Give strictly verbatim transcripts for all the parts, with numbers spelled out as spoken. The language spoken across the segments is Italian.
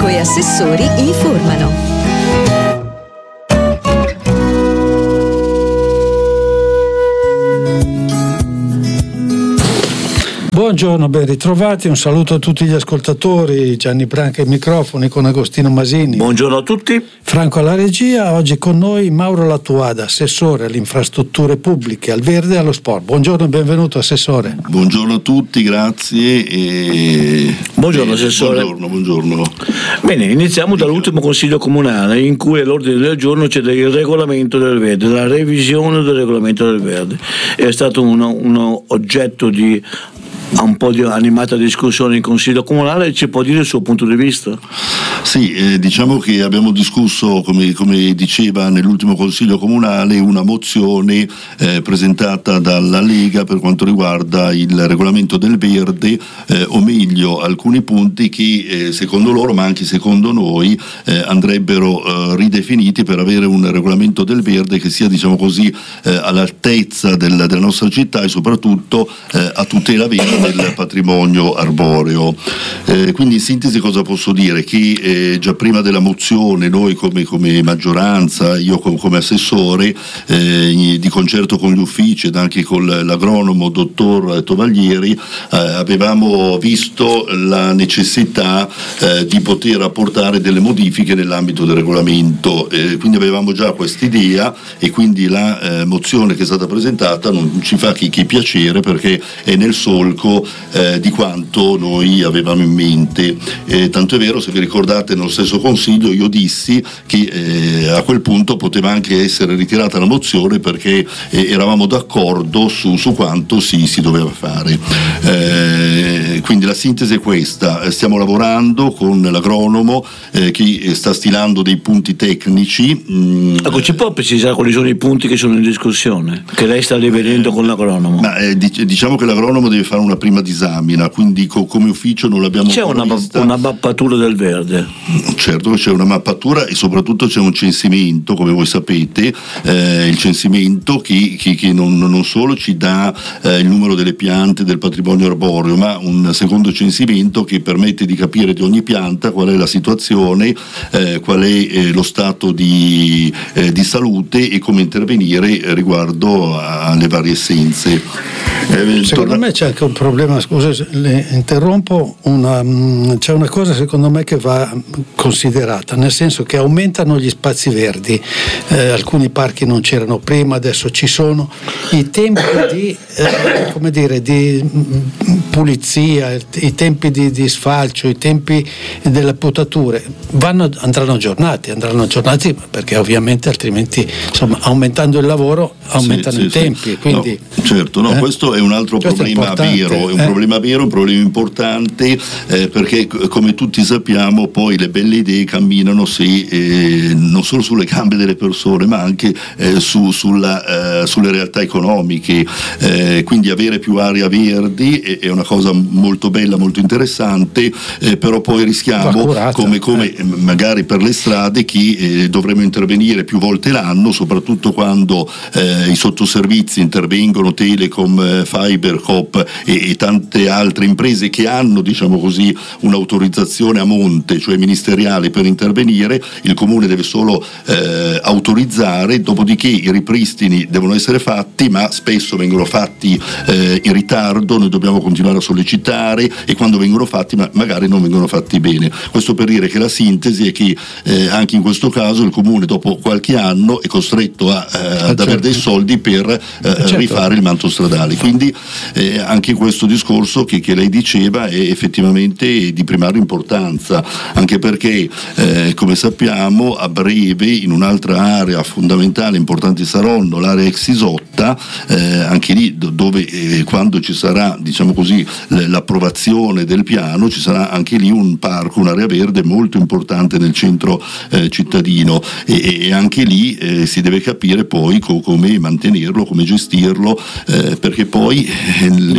sindaco e assessori informano. Buongiorno, ben ritrovati, un saluto a tutti gli ascoltatori, Gianni Branca ai microfoni con Agostino Masini. Buongiorno a tutti. Franco alla regia, oggi con noi Mauro Lattuada, assessore alle infrastrutture pubbliche, al verde e allo sport. Buongiorno e benvenuto assessore. Buongiorno a tutti, grazie. E... Buongiorno assessore. Buongiorno, buongiorno. Bene, iniziamo dall'ultimo consiglio comunale in cui all'ordine del giorno c'è il regolamento del verde, la revisione del regolamento del verde. È stato un, un oggetto di un po' di animata discussione in consiglio comunale. Ci può dire il suo punto di vista? Sì, eh, diciamo che abbiamo discusso, come, come diceva nell'ultimo consiglio comunale, una mozione eh, presentata dalla Lega per quanto riguarda il regolamento del verde, eh, o meglio alcuni punti che eh, secondo loro, ma anche secondo noi, eh, andrebbero eh, ridefiniti per avere un regolamento del verde che sia, diciamo così, eh, all'altezza del, della nostra città e soprattutto eh, a tutela vera del patrimonio arboreo. Eh, quindi in sintesi cosa posso dire? Che eh, già prima della mozione noi come, come maggioranza, io come, come assessore, eh, di concerto con gli uffici ed anche con l'agronomo dottor Tovaglieri, eh, avevamo visto la necessità eh, di poter apportare delle modifiche nell'ambito del regolamento, eh, quindi avevamo già quest'idea e quindi la eh, mozione che è stata presentata non ci fa che, che piacere, perché è nel solco Eh, di quanto noi avevamo in mente. Eh, tanto è vero, se vi ricordate, nello stesso consiglio io dissi che eh, a quel punto poteva anche essere ritirata la mozione perché eh, eravamo d'accordo su, su quanto si, si doveva fare. Eh, quindi la sintesi è questa: stiamo lavorando con l'agronomo eh, che sta stilando dei punti tecnici. Mm, ecco, ci può precisare quali sono i punti che sono in discussione, che lei sta rivedendo con l'agronomo? Ma, eh, dic- diciamo che l'agronomo deve fare una prima disamina, quindi co- come ufficio non l'abbiamo c'è ancora una, vista. una mappatura del verde? Certo che c'è una mappatura e soprattutto c'è un censimento, come voi sapete, eh, il censimento che, che, che non, non solo ci dà eh, il numero delle piante del patrimonio arboreo, ma un secondo censimento che permette di capire di ogni pianta qual è la situazione, eh, qual è eh, lo stato di, eh, di salute e come intervenire riguardo alle varie essenze. Eh, secondo torna... me c'è anche un problema, scusa, le interrompo, una, c'è una cosa secondo me che va considerata, nel senso che aumentano gli spazi verdi, eh, alcuni parchi non c'erano prima, adesso ci sono, i tempi di, eh, come dire, di pulizia, i tempi di, di sfalcio, i tempi delle potature vanno, andranno aggiornati, andranno aggiornati perché ovviamente altrimenti, insomma, aumentando il lavoro aumentano sì, i sì, tempi. Sì. Quindi, no, certo, no, eh? questo è un altro questo problema è vero, è un eh? problema vero, un problema importante, eh, perché come tutti sappiamo poi le belle idee camminano se, eh, non solo sulle gambe delle persone ma anche eh, su, sulla, eh, sulle realtà economiche, eh, quindi avere più area verdi è, è una cosa molto bella, molto interessante, eh, però poi rischiamo curata, come, come eh. magari per le strade che eh, dovremo intervenire più volte l'anno, soprattutto quando eh, i sottoservizi intervengono, Telecom, eh, Fibercop e, e tante altre imprese che hanno, diciamo così, un'autorizzazione a monte, cioè ministeriale, per intervenire. Il comune deve solo eh, autorizzare, dopodiché i ripristini devono essere fatti, ma spesso vengono fatti eh, in ritardo, noi dobbiamo continuare a sollecitare e quando vengono fatti ma magari non vengono fatti bene. Questo per dire che la sintesi è che eh, anche in questo caso il comune dopo qualche anno è costretto a, eh, ad certo. avere dei soldi per eh, certo. rifare il manto stradale, quindi eh, anche questo discorso che, che lei diceva è effettivamente di primaria importanza, anche perché eh, come sappiamo a breve in un'altra area fondamentale importante Saronno, l'area ex Isotta, eh, anche lì dove eh, quando ci sarà, diciamo così, l'approvazione del piano ci sarà anche lì un parco, un'area verde molto importante nel centro eh, cittadino e, e anche lì eh, si deve capire poi co- come mantenerlo, come gestirlo, eh, perché poi eh, le, posso le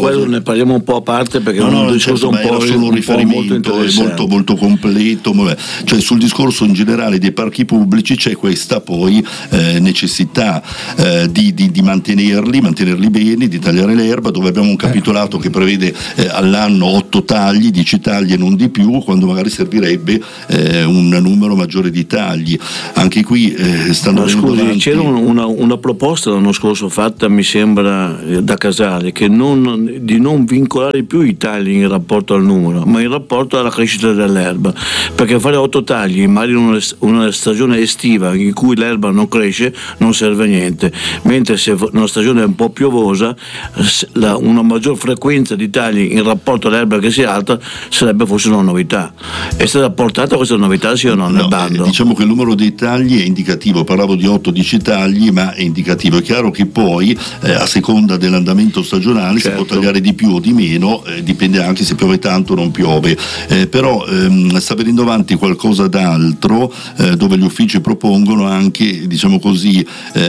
quello ne parliamo un po' a parte, perché no, è un no, discorso certo, un po', solo un riferimento molto, molto, molto completo. Cioè, sul discorso in generale dei parchi pubblici c'è questa poi eh, necessità eh, di, di, di mantenerli, mantenerli bene, di tagliare l'erba, dove abbiamo un capitolato che prevede eh, all'anno otto tagli, dieci tagli e non di più, quando magari servirebbe eh, un numero maggiore di tagli. Anche qui eh, stanno Ma scusi, avanti. c'era una, una proposta l'anno scorso fatta, mi sembra, da Casale, che non, di non vincolare più i tagli in rapporto al numero, ma in rapporto alla crescita dell'erba, perché fare otto tagli magari in una, una stagione estiva in cui l'erba non cresce non serve a niente, mentre se una stagione è un po' piovosa la, una maggior frequenza di tagli in rapporto all'erba che si alta sarebbe forse una novità. È stata portata questa novità, sì o no, nel no, bando? Eh, diciamo che il numero dei tagli è indicativo, parlavo di otto dieci tagli, ma è indicativo. È chiaro che poi eh, a seconda dell'andamento stagionale certo. si può tagliare di più o di meno, eh, dipende anche se piove tanto o non piove, eh, però ehm, sta venendo avanti qualcosa d'altro eh, dove gli uffici propongono anche, diciamo così,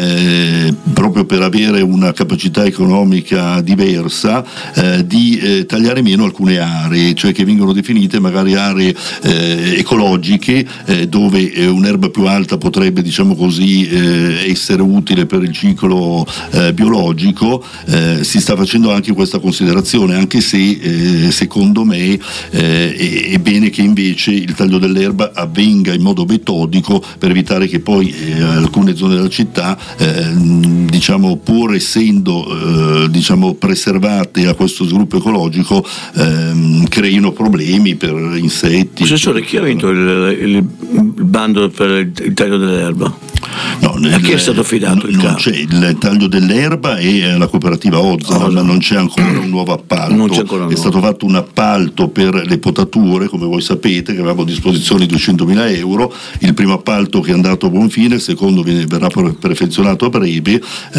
eh, proprio per avere una capacità economica diversa, eh, di eh, tagliare meno alcune aree, cioè che vengono definite magari aree eh, ecologiche, eh, dove eh, un'erba più alta potrebbe, diciamo così, eh, essere utile per il ciclo eh, biologico. Eh, si sta facendo anche questa considerazione, anche se eh, secondo me eh, è, è bene che invece il taglio dell'erba avvenga in modo metodico, per evitare che poi eh, alcune zone della città eh, diciamo pur essendo eh, diciamo preservate a questo sviluppo ecologico eh, creino problemi per insetti. Professore, chi ha vinto il, il, il bando per il taglio dell'erba? No, a chi è stato affidato il non c'è il taglio dell'erba e la cooperativa Ozza, ma non c'è ancora un nuovo appalto. Non c'è ancora un è nuovo. stato fatto un appalto per le potature, come voi sapete, che avevamo a disposizione duecentomila euro. Il primo appalto che è andato a buon fine, il secondo viene, verrà perfezionato a breve,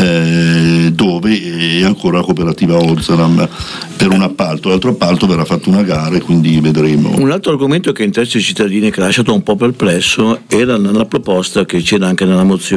eh, dove è ancora la cooperativa Ozzaram per un appalto. L'altro appalto verrà fatto una gara e quindi vedremo. Un altro argomento che interessa i cittadini, che ha lasciato un po' perplesso, era nella proposta che c'era anche nella mozione.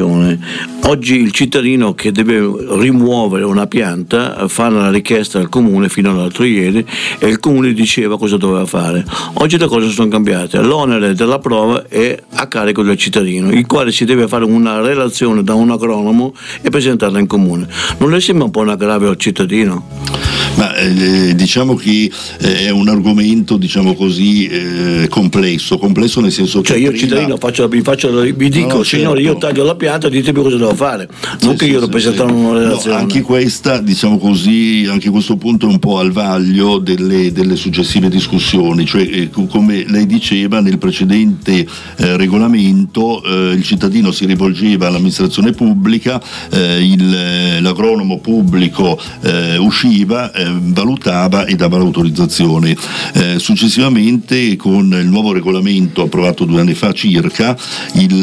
Oggi il cittadino che deve rimuovere una pianta fa la richiesta al comune fino all'altro ieri e il comune diceva cosa doveva fare. Oggi le cose sono cambiate, l'onere della prova è a carico del cittadino, il quale si deve fare una relazione da un agronomo e presentarla in comune. Non le sembra un po' un aggravio al cittadino? Ma eh, diciamo che eh, è un argomento, diciamo così, eh, complesso, complesso nel senso che cioè io prima... cittadino faccio, vi, faccio, vi dico no, signore certo. io taglio la pianta, ditemi cosa devo fare, non sì, che io sì, devo presentare sì. una relazione. No, anche questa, diciamo così, anche questo punto è un po' al vaglio delle, delle successive discussioni, cioè eh, come lei diceva nel precedente eh, regolamento eh, il cittadino si rivolgeva all'amministrazione pubblica, eh, il, l'agronomo pubblico eh, usciva, eh, valutava e dava l'autorizzazione. Eh, successivamente con il nuovo regolamento approvato due anni fa circa il,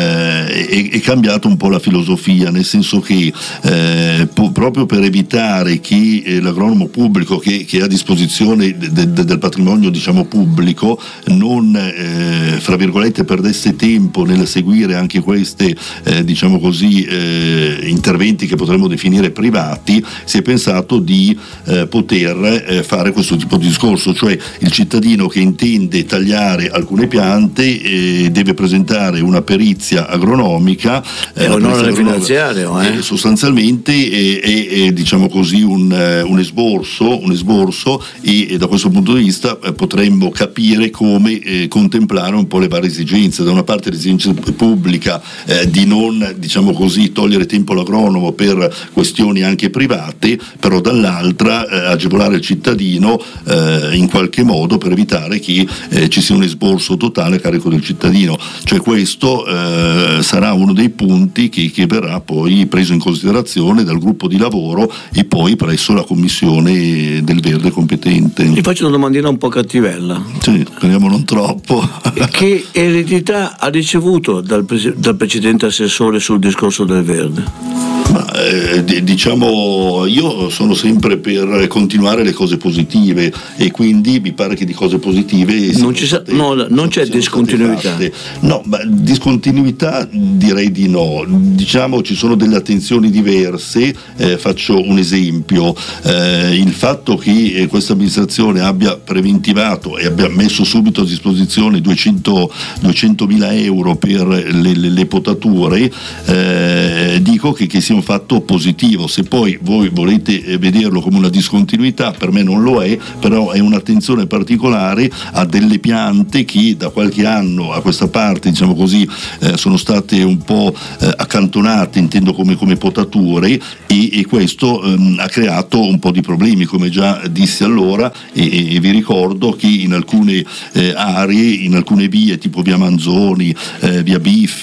eh, è, è cambiato un po' la filosofia, nel senso che eh, po- proprio per evitare che eh, l'agronomo pubblico che, che è a disposizione de- de- del patrimonio diciamo pubblico non eh, fra virgolette perdesse tempo nel seguire anche queste eh, diciamo così eh, interventi che potremmo definire privati, si è pensato di Eh, poter eh, fare questo tipo di discorso, cioè il cittadino che intende tagliare alcune piante eh, deve presentare una perizia agronomica eh, è un onere finanziario eh. eh, sostanzialmente è, è, è diciamo così un, un esborso un esborso e, e da questo punto di vista eh, potremmo capire come eh, contemplare un po' le varie esigenze. Da una parte l'esigenza pubblica eh, di non diciamo così togliere tempo all'agronomo per questioni anche private, però dall'altra Eh, agevolare il cittadino eh, in qualche modo per evitare che eh, ci sia un esborso totale a carico del cittadino. Cioè questo eh, sarà uno dei punti che, che verrà poi preso in considerazione dal gruppo di lavoro e poi presso la commissione del Verde competente. Vi faccio una domandina un po' cattivella. Sì, speriamo non troppo. Che eredità ha ricevuto dal, pre- dal precedente assessore sul discorso del Verde? Ma, eh, diciamo io sono sempre per continuare le cose positive e quindi mi pare che di cose positive non, ci sa- state, no, non c'è discontinuità. No, ma discontinuità direi di no. Diciamo ci sono delle attenzioni diverse, eh, faccio un esempio, eh, il fatto che eh, questa amministrazione abbia preventivato e abbia messo subito a disposizione duecentomila euro per le, le, le potature, eh, dico che, che sia un fatto positivo. Se poi voi volete vederlo come una discontinuità, per me non lo è, però è un'attenzione particolare a delle piante che da qualche anno a questa parte, diciamo così, eh, sono state un po' eh, accantonate, intendo come, come potature, e, e questo ehm, ha creato un po' di problemi, come già dissi allora, e, e vi ricordo che in alcune eh, aree, in alcune vie tipo via Manzoni, eh, via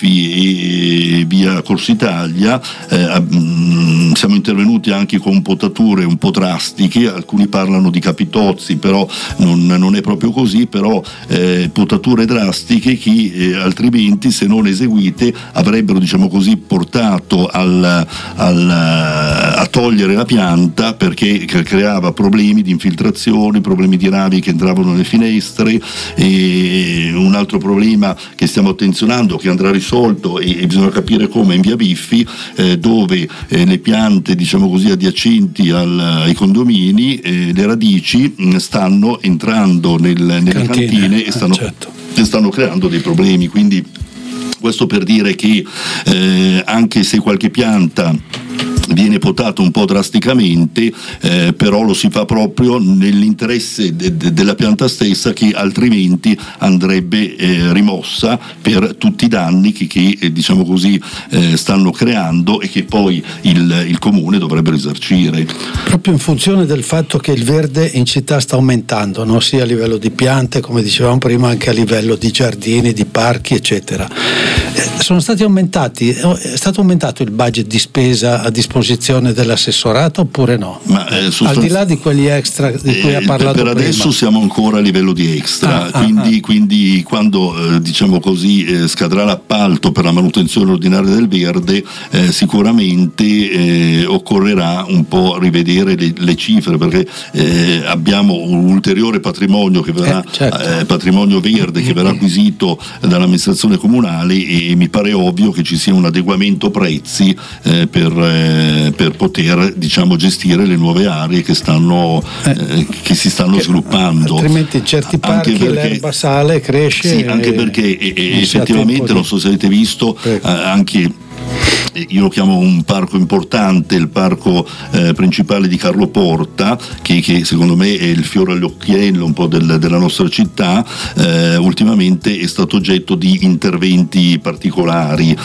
Biffi e via Corso Italia, eh, mh, siamo intervenuti anche con potature un po' drastiche. Alcuni parlano di capitozzi, però non, non è proprio così, però eh, potature drastiche che eh, altrimenti, se non eseguite, avrebbero, diciamo così, portato al, al, a togliere la pianta, perché creava problemi di infiltrazioni, problemi di rami che entravano nelle finestre. E un altro problema che stiamo attenzionando, che andrà risolto, e, e bisogna capire come, in via Biffi, eh, dove eh, le piante, diciamo così, adiacenti al, ai condomini, eh, le radici mh, stanno entrando nel, nelle cantine, cantine e stanno, eh, certo. e stanno creando dei problemi. Quindi questo per dire che eh, anche se qualche pianta viene potata un po' drasticamente, eh, però lo si fa proprio nell'interesse de- de- della pianta stessa, che altrimenti andrebbe eh, rimossa per tutti i danni che, che eh, diciamo così eh, stanno creando, e che poi il, il comune dovrebbe risarcire. Proprio in funzione del fatto che il verde in città sta aumentando, no? Sia a livello di piante, come dicevamo prima, anche a livello di giardini, di parchi, eccetera. Eh, sono stati aumentati, è stato aumentato il budget di spesa a disposizione dell'assessorato oppure no? Ma, eh, sostanzi- al di là di quelli extra di cui eh, ha parlato per prima. adesso siamo ancora a livello di extra, ah, quindi, ah, quindi quando eh, diciamo così eh, scadrà l'appalto per la manutenzione ordinaria del verde, eh, sicuramente eh, occorrerà un po' rivedere le, le cifre, perché eh, abbiamo un ulteriore patrimonio che verrà eh, certo. eh, patrimonio verde che verrà acquisito dall'amministrazione comunale, e mi pare ovvio che ci sia un adeguamento prezzi eh, per eh, per poter, diciamo, gestire le nuove aree che stanno eh, che si stanno che, sviluppando. Altrimenti in certi parchi perché, l'erba sale, cresce. Sì, anche perché e, e effettivamente, non so se avete visto, eh, anche io lo chiamo un parco importante, il parco eh, principale di Carlo Porta, che, che secondo me è il fiore all'occhiello un po' del, della nostra città, eh, ultimamente è stato oggetto di interventi particolari.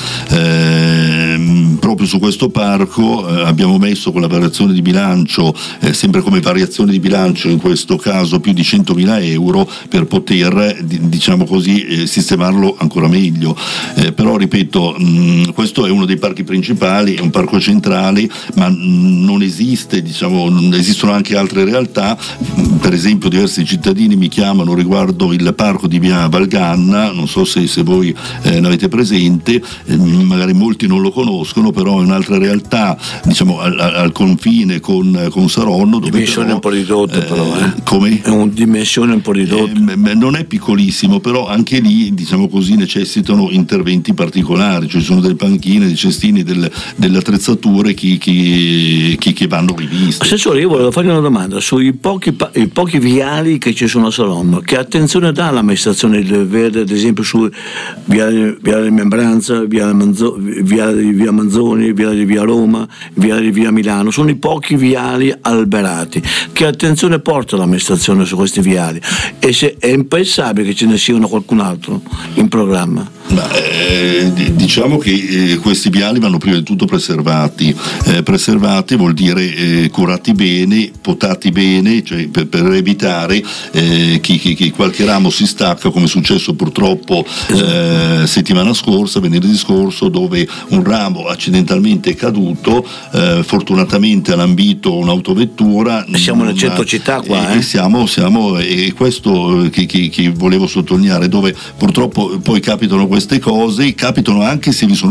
Eh, proprio su questo parco eh, abbiamo messo, con la variazione di bilancio, eh, sempre come variazione di bilancio in questo caso, più di centomila euro per poter, diciamo così, eh, sistemarlo ancora meglio. Eh, però ripeto, mh, questo è uno dei parchi principali, è un parco centrale, ma non esiste, diciamo, esistono anche altre realtà. Per esempio diversi cittadini mi chiamano riguardo il parco di via Valganna, non so se, se voi eh, l'avete presente, eh, magari molti non lo conoscono, però è un'altra realtà, diciamo, al, al confine con, con Saronno, dove dimensione però, un po' ridotta, eh, però eh. come? È una dimensione un po' ridotta, eh, non è piccolissimo, però anche lì, diciamo così, necessitano interventi particolari, cioè ci sono delle panchine, dei cestini, del, delle attrezzature che, che, che, che vanno riviste. Assessore, io volevo fargli una domanda sui pochi, i pochi viali che ci sono a Saronno. Che attenzione dà l'amministrazione del verde, ad esempio su Viale, Viale Membranza, Viale, Manzo, Viale di Via Manzoni, Viale di Via Roma, Viale di Via Milano? Sono i pochi viali alberati. Che attenzione porta l'amministrazione su questi viali? E se è impensabile che ce ne siano qualcun altro in programma? Ma, eh, diciamo che eh, questi viali vanno prima di tutto preservati. Eh, preservati vuol dire eh, curati bene, potati bene, cioè per, per evitare eh, che, che, che qualche ramo si stacca, come è successo purtroppo eh, settimana scorsa, venerdì scorso, dove un ramo accidentalmente è caduto, eh, fortunatamente ha lambito un'autovettura. Siamo nel centro città qua, eh? eh? Siamo, siamo, e questo che, che, che volevo sottolineare, dove purtroppo poi capitano queste cose, capitano anche se vi sono delle manutenzioni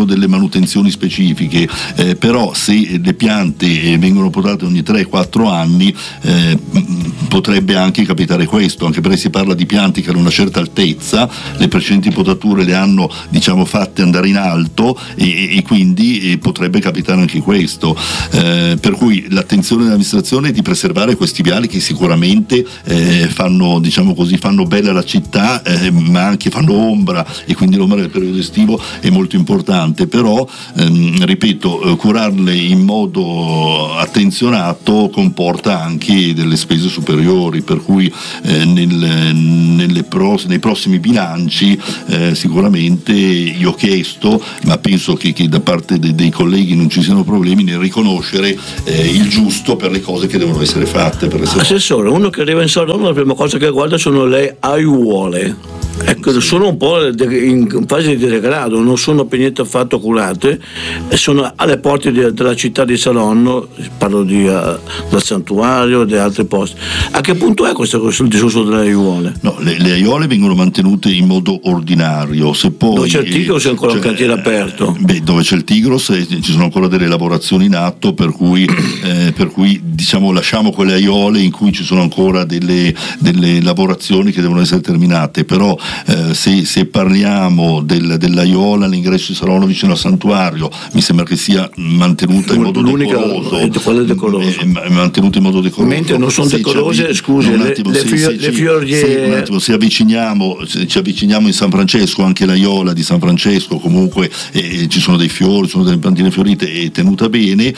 manutenzioni specifiche, eh, però se le piante vengono potate ogni tre quattro anni eh, potrebbe anche capitare questo, anche perché si parla di piante che hanno una certa altezza, le precedenti potature le hanno diciamo fatte andare in alto e, e quindi e potrebbe capitare anche questo, eh, per cui l'attenzione dell'amministrazione è di preservare questi viali che sicuramente eh, fanno diciamo così fanno bella la città, eh, ma anche fanno ombra, e quindi l'ombra del periodo estivo è molto importante, però ehm, ripeto, curarle in modo attenzionato comporta anche delle spese superiori, per cui eh, nel, nelle pro, nei prossimi bilanci eh, sicuramente io ho chiesto, ma penso che, che da parte de, dei colleghi non ci siano problemi nel riconoscere eh, il giusto per le cose che devono essere fatte. Per essere... Assessore, uno che arriva in Saronno la prima cosa che guarda sono le aiuole. Ecco, sì. Sono un po' in fase di degrado, non sono per niente affatto curate, e sono alle porte di, della città di Saronno, parlo di, uh, del santuario e di altri posti. A che punto è questo, questo il discorso delle aiuole? No, le, le aiuole vengono mantenute in modo ordinario. Se poi, dove c'è il Tigros è ancora cioè, un cantiere aperto? Beh, dove c'è il Tigros eh, ci sono ancora delle lavorazioni in atto, per cui, eh, per cui diciamo lasciamo quelle aiuole in cui ci sono ancora delle, delle lavorazioni che devono essere terminate, però Eh, se, se parliamo del, dell'aiola all'ingresso di Saronno vicino al santuario, mi sembra che sia mantenuta in modo L'unica, decoroso, è, è decoroso. È, è mantenuta in modo decoroso. Mentre non sono decorose, avvi- scusi, un attimo, le, se, le, fio- se, le fiorie. Sì, un attimo, se avviciniamo, se ci avviciniamo in San Francesco, anche l'aiola di San Francesco comunque eh, ci sono dei fiori, ci sono delle piantine fiorite, è tenuta bene.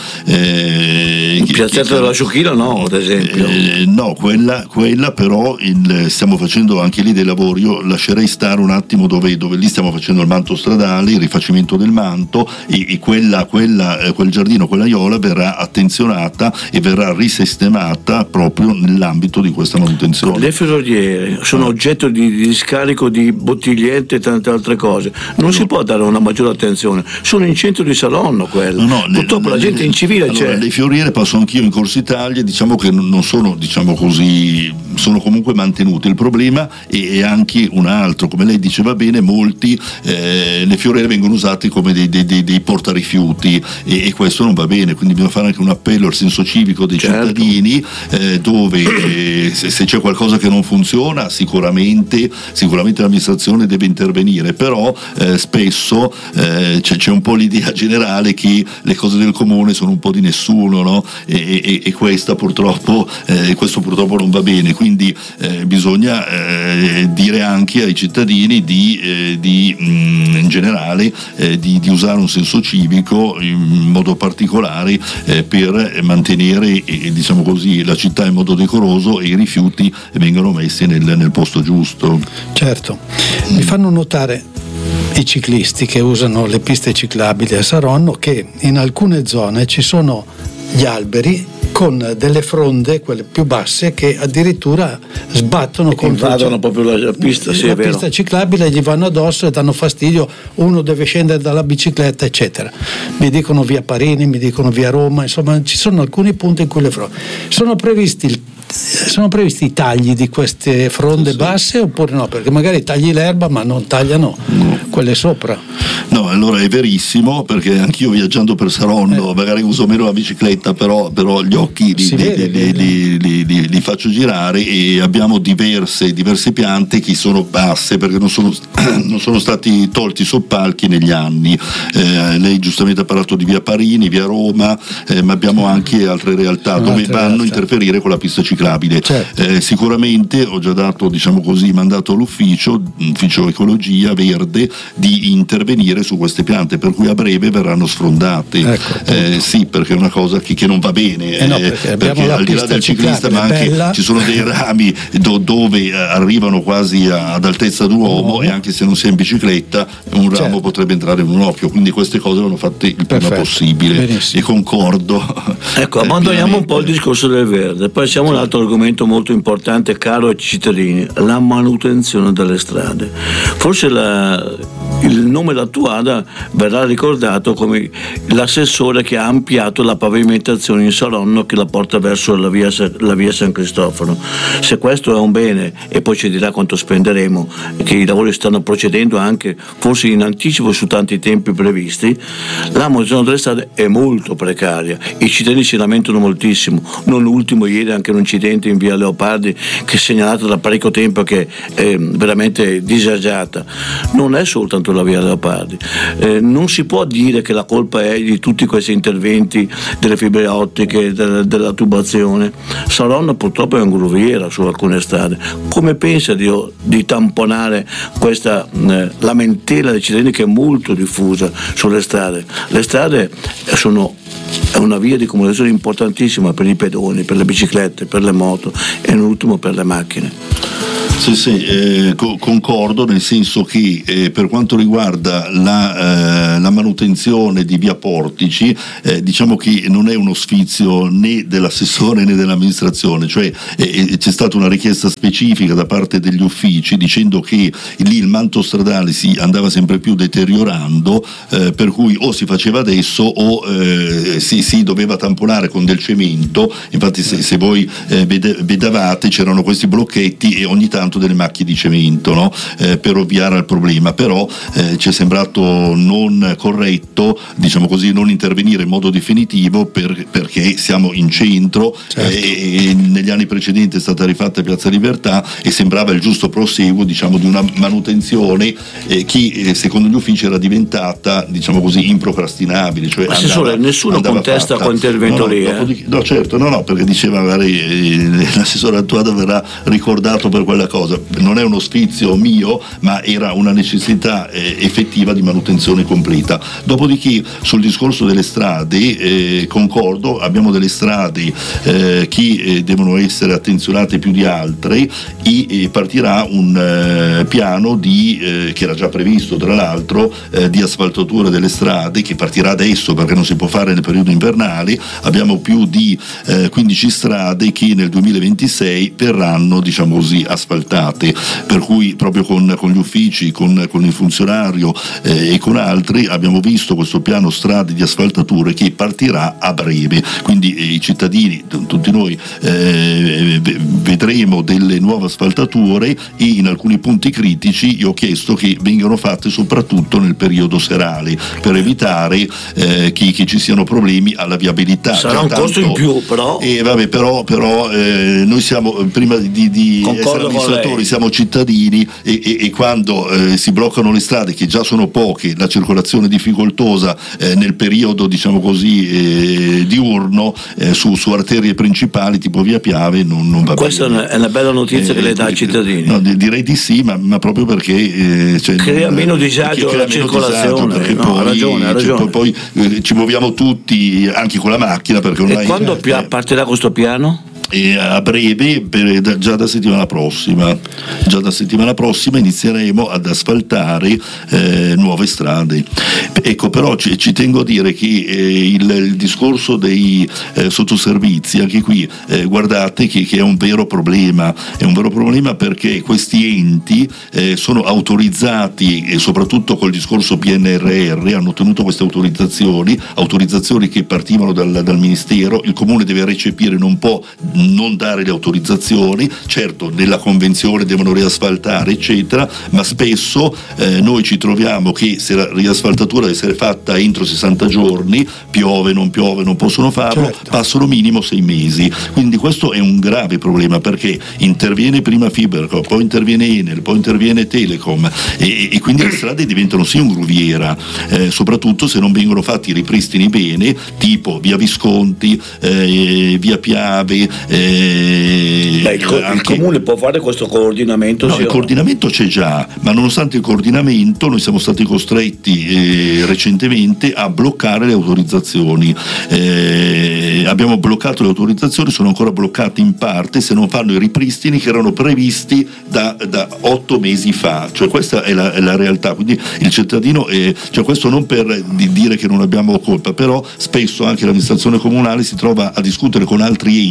Eh, in Piazzetta della Sciocchina no, ad esempio. Eh, no, quella, quella però il, stiamo facendo anche lì dei lavori. Io lascerei stare un attimo dove, dove lì stiamo facendo il manto stradale, il rifacimento del manto, e, e quella, quella, eh, quel giardino, quella aiola verrà attenzionata e verrà risistemata proprio nell'ambito di questa manutenzione. Le ferrovie sono oggetto di, di scarico di bottigliette e tante altre cose, non no. si può dare una maggiore attenzione, sono in centro di Saronno quello, no, no, purtroppo le, la gente le, in civile allora, c'è. Le fioriere passo anch'io in Corso Italia, diciamo che non sono diciamo così, sono comunque mantenute. Il problema è, è anche un altro, come lei diceva bene, molti eh, le fioriere vengono usate come dei, dei, dei, dei portarifiuti e, e questo non va bene, quindi bisogna fare anche un appello al senso civico dei certo. cittadini eh, dove eh, se, se c'è qualcosa che non funziona sicuramente, sicuramente l'amministrazione deve intervenire, però eh, spesso eh, c'è, c'è un po' l'idea generale che le cose del comune sono un po' di nessuno, no? e, e, e questa purtroppo, eh, questo purtroppo non va bene, quindi eh, bisogna eh, dire anche ai cittadini di, eh, di mh, in generale eh, di, di usare un senso civico in modo particolare eh, per mantenere eh, diciamo così la città in modo decoroso e i rifiuti vengano messi nel, nel posto giusto. Certo, mi fanno notare i ciclisti che usano le piste ciclabili a Saronno che in alcune zone ci sono gli alberi con delle fronde, quelle più basse, che addirittura sbattono contro invadono proprio la pista, sì, la è vero. pista ciclabile, gli vanno addosso e danno fastidio, uno deve scendere dalla bicicletta eccetera. Mi dicono via Parini, mi dicono via Roma, insomma ci sono alcuni punti in cui le fronde sono previsti il sono previsti i tagli di queste fronde sì, basse sì. oppure no? Perché magari tagli l'erba ma non tagliano no. quelle sopra. No, allora è verissimo, perché anch'io viaggiando per Saronno eh. magari uso meno la bicicletta, però, però gli occhi li, vede, li, li, li, li, li faccio girare e abbiamo diverse, diverse piante che sono basse perché non sono, non sono stati tolti soppalchi negli anni. Eh, lei giustamente ha parlato di via Parini, via Roma, eh, ma abbiamo anche altre realtà sono dove altre vanno realtà. a interferire con la pista ciclabile. Certo. Eh, sicuramente ho già dato diciamo così mandato all'ufficio ufficio ecologia verde di intervenire su queste piante, per cui a breve verranno sfrondate. Ecco, eh, sì, perché è una cosa che, che non va bene, eh no, perché, eh, perché al di là del ciclista ma anche bella. ci sono dei rami do, dove arrivano quasi ad altezza d'uomo oh. e anche se non si è in bicicletta un ramo certo. potrebbe entrare in un occhio, quindi queste cose vanno fatte il Perfetto. prima possibile. Benissimo. E concordo. Ecco, abbandoniamo un po' il discorso del verde, poi siamo un altro argomento molto importante caro ai cittadini, la manutenzione delle strade. Forse la il nome Lattuada verrà ricordato come l'assessore che ha ampliato la pavimentazione in Saronno che la porta verso la via, la via San Cristoforo. Se questo è un bene, e poi ci dirà quanto spenderemo, che i lavori stanno procedendo anche forse in anticipo su tanti tempi previsti, la manutenzione delle strade è molto precaria, i cittadini si lamentano moltissimo, non ultimo ieri anche un incidente in via Leopardi che è segnalato da parecchio tempo, che è veramente disagiata. Non è soltanto la via Leopardi, eh, non si può dire che la colpa è di tutti questi interventi delle fibre ottiche, della, della tubazione. Saronno purtroppo è un gruviera su alcune strade. Come pensa di, di tamponare questa eh, lamentela dei cittadini che è molto diffusa sulle strade? Le strade sono è una via di comunicazione importantissima per i pedoni, per le biciclette, per le moto e in ultimo per le macchine. Sì, sì, eh, co- concordo, nel senso che eh, per quanto riguarda la, eh, la manutenzione di via Portici, eh, diciamo che non è uno sfizio né dell'assessore né dell'amministrazione, cioè eh, c'è stata una richiesta specifica da parte degli uffici dicendo che lì il manto stradale si andava sempre più deteriorando, eh, per cui o si faceva adesso o eh, si, si doveva tamponare con del cemento. Infatti se, se voi eh, vede, vedevate c'erano questi blocchetti e ogni tanto delle macchie di cemento, no? eh, per ovviare al problema, però eh, ci è sembrato non corretto, diciamo così, non intervenire in modo definitivo per, perché siamo in centro, certo. eh, e negli anni precedenti è stata rifatta Piazza Libertà e sembrava il giusto proseguo, diciamo, di una manutenzione eh, che eh, secondo gli uffici era diventata, diciamo così, improcrastinabile. Cioè Assessore, andava, nessuno andava contesta quel intervento no, lì? No, eh? no, certo, no, no, perché diceva magari eh, l'assessore Lattuada verrà ricordato per quella cosa. Non è uno sfizio mio, ma era una necessità eh, effettiva di manutenzione completa. Dopodiché sul discorso delle strade eh, concordo, abbiamo delle strade eh, che eh, devono essere attenzionate più di altre e eh, partirà un eh, piano di, eh, che era già previsto tra l'altro, eh, di asfaltatura delle strade, che partirà adesso perché non si può fare nel periodo invernale. Abbiamo più di eh, quindici strade che nel duemilaventisei verranno, diciamo così, asfaltate, per cui proprio con, con gli uffici, con, con il funzionario eh, e con altri abbiamo visto questo piano strade di asfaltature che partirà a breve, quindi eh, i cittadini, t- tutti noi eh, vedremo delle nuove asfaltature e in alcuni punti critici io ho chiesto che vengano fatte soprattutto nel periodo serale per evitare eh, che, che ci siano problemi alla viabilità. Sarà un tanto, costo in più, però eh, vabbè, però, però eh, noi siamo, prima di, di essere amministratori, siamo cittadini e, e, e quando eh, si bloccano le strade, che già sono poche, la circolazione difficoltosa eh, nel periodo, diciamo così, eh, diurno eh, su, su arterie principali tipo via Piave non, non va Questa bene. Questa è una bella notizia eh, che le dà ai cittadini. No, direi di sì, ma, ma proprio perché eh, cioè, crea non, meno disagio la circolazione. Perché no, poi, ha ragione, ha ragione. Cioè, poi, poi eh, ci muoviamo tutti anche con la macchina, perché ormai, e quando eh, partirà questo piano? E a breve, per, già da settimana prossima già da settimana prossima inizieremo ad asfaltare eh, nuove strade. Ecco, però ci, ci tengo a dire che eh, il, il discorso dei eh, sottoservizi, anche qui eh, guardate che, che è un vero problema, è un vero problema perché questi enti eh, sono autorizzati, e soprattutto col discorso P N R R hanno ottenuto queste autorizzazioni, autorizzazioni che partivano dal, dal Ministero. Il Comune deve recepire, non può non dare le autorizzazioni, certo nella convenzione devono riasfaltare eccetera, ma spesso eh, noi ci troviamo che se la riasfaltatura deve essere fatta entro sessanta giorni, piove, non piove, non possono farlo, certo. Passano minimo sei mesi, quindi questo è un grave problema perché interviene prima Fiberco, poi interviene Enel, poi interviene Telecom e, e quindi le strade diventano sì un gruviera, eh, soprattutto se non vengono fatti i ripristini bene, tipo via Visconti, eh, via Piave. Eh, Beh, il, co- anche... il comune può fare questo coordinamento? No, sì, il coordinamento c'è già, ma nonostante il coordinamento noi siamo stati costretti eh, recentemente a bloccare le autorizzazioni. Eh, abbiamo bloccato le autorizzazioni, sono ancora bloccate in parte se non fanno i ripristini che erano previsti da, da otto mesi fa, cioè questa è la, è la realtà. Quindi il cittadino, eh, cioè questo non per di dire che non abbiamo colpa, però spesso anche l'amministrazione comunale si trova a discutere con altri enti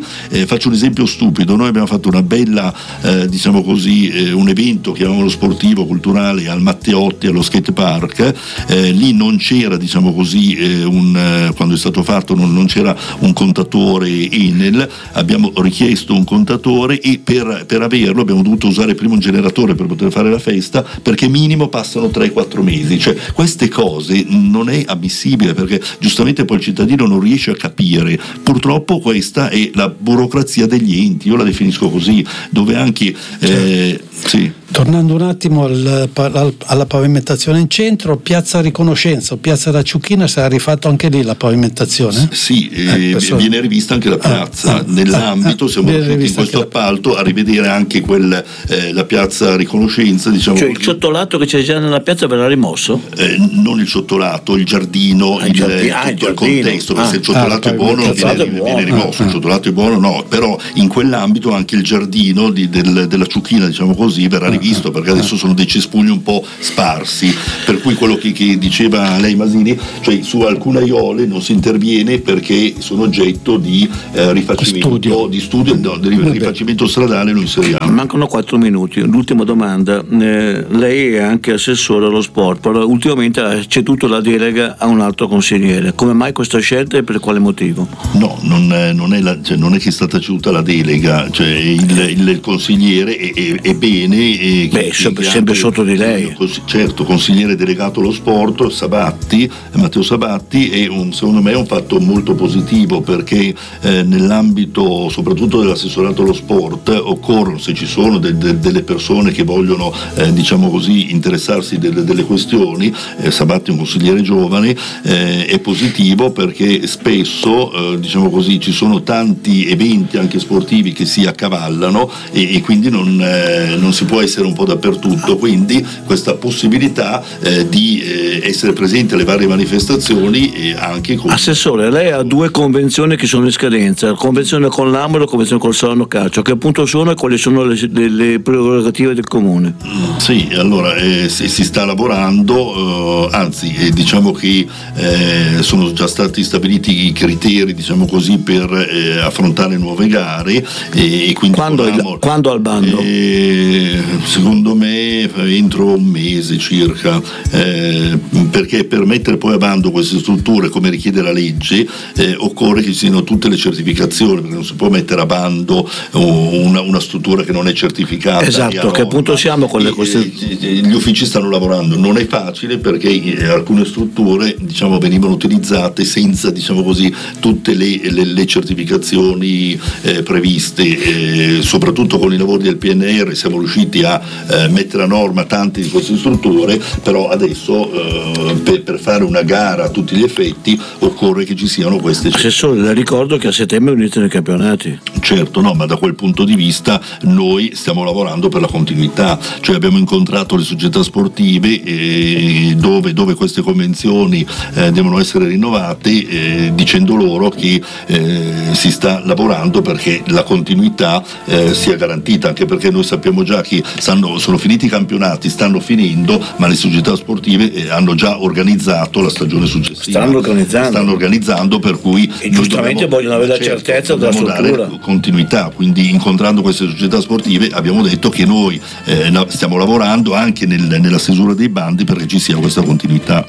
Eh, faccio un esempio stupido: noi abbiamo fatto una bella eh, diciamo così eh, un evento, chiamiamolo sportivo, culturale, al Matteotti, allo skate park. Eh, lì non c'era diciamo così eh, un, eh, quando è stato fatto non, non c'era un contatore Enel, abbiamo richiesto un contatore e per, per averlo abbiamo dovuto usare prima un generatore per poter fare la festa, perché minimo passano tre quattro mesi. Cioè queste cose non è ammissibile, perché giustamente poi il cittadino non riesce a capire. Purtroppo questa è la burocrazia degli enti, io la definisco così, dove anche eh, sì. Tornando un attimo al, al, alla pavimentazione in centro, Piazza Riconoscenza o Piazza da Ciuchina, sarà rifatto anche lì la pavimentazione? Sì, eh, eh, viene rivista anche la piazza. Ah, nell'ambito ah, siamo riusciti in questo appalto a rivedere anche quel, eh, la Piazza Riconoscenza, diciamo cioè così. Il ciottolato che c'è già nella piazza verrà rimosso? Eh, non il ciottolato, il giardino, ah, il, giardino, tutto ah, il, il giardino. contesto, perché ah, se il ciottolato ah, è buono il viene, è buono. viene rimosso, ah, il ciottolato è buono no, però in quell'ambito anche il giardino di, del, della Ciuchina, diciamo così, verrà rivisto, perché adesso sono dei cespugli un po' sparsi, per cui quello che, che diceva lei Masini, cioè su alcune aiole non si interviene perché sono oggetto di eh, rifacimento studio. di studio, no, di rifacimento stradale, lo inseriamo. Mancano quattro minuti, l'ultima domanda, eh, lei è anche assessore allo sport, però ultimamente ha ceduto la delega a un altro consigliere, come mai questa scelta e per quale motivo? No, non è, non è, la, cioè, non è che è stata ceduta la delega, cioè il, il, il consigliere è, è, è bene e Beh, sempre, sempre sotto di lei. Certo, consigliere delegato allo sport Sabatti, Matteo Sabatti, è un, secondo me è un fatto molto positivo, perché eh, nell'ambito soprattutto dell'assessorato allo sport occorrono, se ci sono de, de, delle persone che vogliono eh, diciamo così interessarsi delle, delle questioni, eh, Sabatti è un consigliere giovane, eh, è positivo perché spesso eh, diciamo così ci sono tanti eventi anche sportivi che si accavallano e, e quindi non, eh, non si può essere un po' dappertutto, quindi questa possibilità eh, di eh, essere presente alle varie manifestazioni e anche con... Assessore, lei ha due convenzioni che sono in scadenza, la convenzione con l'A M O e la convenzione con il Salerno Calcio. A che punto sono e quali sono le, le, le prerogative del comune? Mm, sì, allora eh, si, si sta lavorando, eh, anzi eh, diciamo che eh, sono già stati stabiliti i criteri, diciamo così, per eh, affrontare nuove gare e, e quindi quando, il, quando al bando? Eh, secondo me entro un mese circa, eh, perché per mettere poi a bando queste strutture come richiede la legge eh, occorre che ci siano tutte le certificazioni, perché non si può mettere a bando una, una struttura che non è certificata. Esatto, a che punto siamo con le queste... Gli uffici stanno lavorando, non è facile perché alcune strutture diciamo venivano utilizzate senza diciamo così tutte le, le, le certificazioni eh, previste, eh, soprattutto con i lavori del P N R siamo riusciti a eh, mettere a norma tante di queste strutture, però adesso eh, per, per fare una gara a tutti gli effetti occorre che ci siano queste. Assessore, le ricordo che a settembre iniziano i campionati. Certo, no, ma da quel punto di vista noi stiamo lavorando per la continuità, cioè abbiamo incontrato le società sportive eh, dove, dove queste convenzioni eh, devono essere rinnovate, eh, dicendo loro che eh, si sta lavorando perché la continuità eh, sia garantita, anche perché noi sappiamo già che stanno, sono finiti i campionati, stanno finendo, ma le società sportive eh, hanno già organizzato la stagione successiva. Stanno organizzando. Stanno organizzando, per cui e giustamente dobbiamo, vogliono avere la certo, certezza della struttura. Continuità, quindi incontrando queste società sportive abbiamo detto che noi eh, stiamo lavorando anche nel, nella stesura dei bandi perché ci sia questa continuità.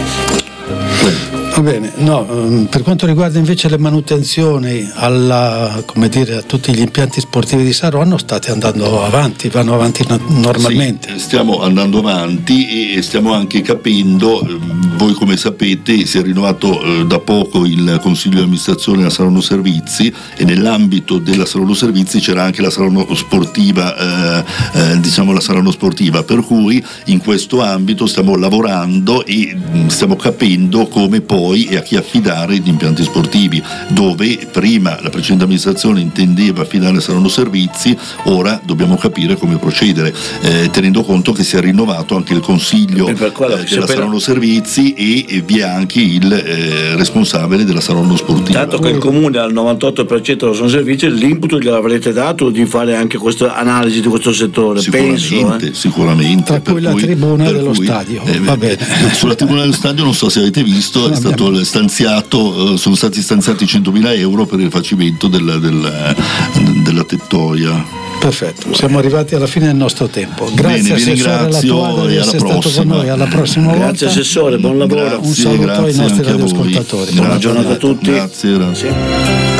Va bene, no, per quanto riguarda invece le manutenzioni alla, come dire, a tutti gli impianti sportivi di Saronno, state andando avanti, vanno avanti normalmente. Sì, stiamo andando avanti e stiamo anche capendo, voi come sapete si è rinnovato eh, da poco il consiglio di amministrazione della Saronno Servizi e nell'ambito della Saronno Servizi c'era anche la Saronno Sportiva, eh, eh, diciamo la Saronno Sportiva, per cui in questo ambito stiamo lavorando e stiamo capendo come poi e a chi affidare gli impianti sportivi, dove prima la precedente amministrazione intendeva affidare a Saronno Servizi, ora dobbiamo capire come procedere, eh, tenendo conto che si è rinnovato anche il consiglio eh, della Saronno Servizi e, e vi è anche il eh, responsabile della Saronno Sportiva. Dato che il comune al novantotto per cento della Saronno Servizi, l'input gliel'avrete dato di fare anche questa analisi di questo settore, sicuramente, penso, eh. sicuramente. Tra cui la tribuna dello cui, stadio, eh, va bene. Sulla tribuna dello stadio non so se avete visto, è stata stato stanziato, sono stati stanziati centomila euro per il rifacimento della, della, della tettoia. Perfetto, siamo arrivati alla fine del nostro tempo. Grazie. Bene, Assessore Lattuada di essere stato con noi. Alla prossima volta. Grazie Assessore, buon lavoro. Un saluto ai nostri radioascoltatori. Buona giornata a tutti. Grazie, grazie. Sì.